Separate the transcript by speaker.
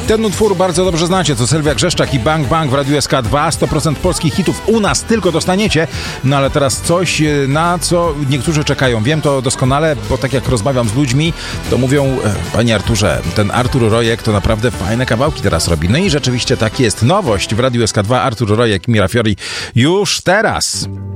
Speaker 1: Ten utwór bardzo dobrze znacie, to Sylwia Grzeszczak i Bang Bang w Radiu SK2. 100% polskich hitów u nas tylko dostaniecie. No ale teraz coś, na co niektórzy czekają. Wiem to doskonale, bo tak jak rozmawiam z ludźmi, to mówią: panie Arturze, ten Artur Rojek to naprawdę fajne kawałki teraz robi. No i rzeczywiście tak jest. Nowość w Radiu SK2, Artur Rojek, Mira Fiori już teraz.